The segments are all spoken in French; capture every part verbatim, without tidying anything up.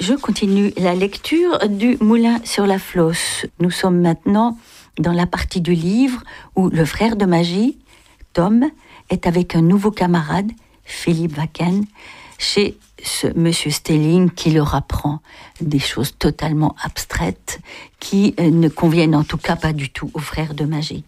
je continue la lecture du Moulin sur la Flosse. Nous sommes maintenant dans la partie du livre où le frère de magie, Tom, est avec un nouveau camarade, Philippe Wacken, chez ce monsieur Stelling qui leur apprend des choses totalement abstraites qui ne conviennent en tout cas pas du tout au frère de magie.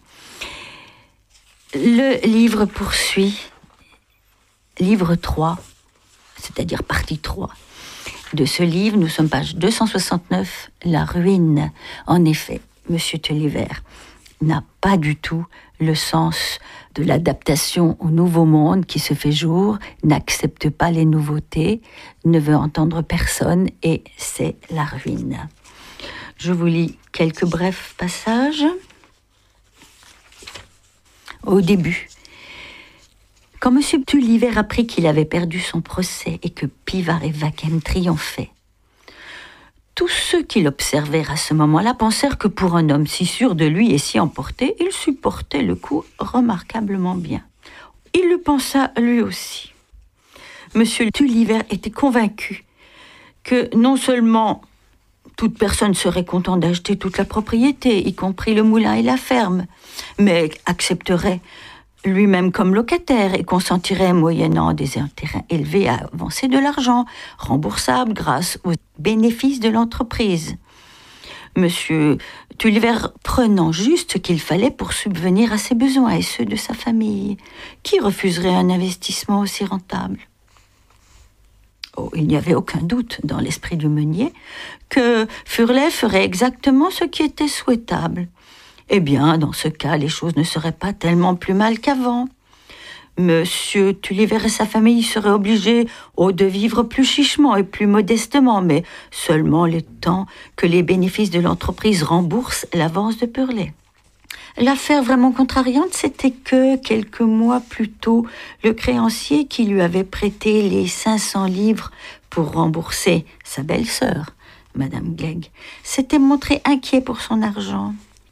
Le livre poursuit, livre trois, c'est-à-dire partie trois. De ce livre, nous sommes page deux cent soixante-neuf, La ruine. En effet, monsieur Tulliver n'a pas du tout le sens de l'adaptation au nouveau monde qui se fait jour, n'accepte pas les nouveautés, ne veut entendre personne et c'est la ruine. Je vous lis quelques brefs passages. Au début, quand M. Tulliver apprit qu'il avait perdu son procès et que Pivart et Wacken triomphaient, tous ceux qui l'observèrent à ce moment-là pensèrent que pour un homme si sûr de lui et si emporté, il supportait le coup remarquablement bien. Il le pensa lui aussi. M. Tulliver était convaincu que non seulement toute personne serait contente d'acheter toute la propriété, y compris le moulin et la ferme, mais accepterait lui-même comme locataire et consentirait, moyennant des intérêts élevés, à avancer de l'argent, remboursable grâce aux bénéfices de l'entreprise. Monsieur Tulliver prenant juste ce qu'il fallait pour subvenir à ses besoins et ceux de sa famille. Qui refuserait un investissement aussi rentable ? Oh, il n'y avait aucun doute dans l'esprit du meunier que Furlet ferait exactement ce qui était souhaitable. Eh bien, dans ce cas, les choses ne seraient pas tellement plus mal qu'avant. Monsieur Tulliver et sa famille seraient obligés, oh, de vivre plus chichement et plus modestement, mais seulement le temps que les bénéfices de l'entreprise remboursent l'avance de Purlet. L'affaire vraiment contrariante, c'était que, quelques mois plus tôt, le créancier qui lui avait prêté les cinq cents livres pour rembourser sa belle-sœur, Madame Glegg, s'était montré inquiet pour son argent.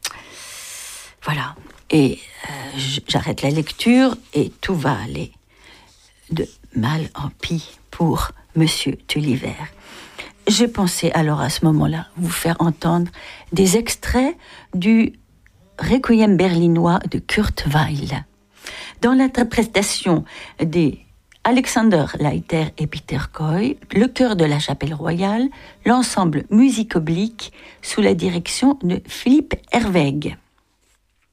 Voilà, et euh, j'arrête la lecture et tout va aller de mal en pis pour Monsieur Tulliver. J'ai pensé alors à ce moment-là vous faire entendre des extraits du Requiem berlinois de Kurt Weill. Dans l'interprétation des Alexander Leiter et Peter Coy, le chœur de la Chapelle Royale, l'ensemble Musique Oblique sous la direction de Philippe Herweg.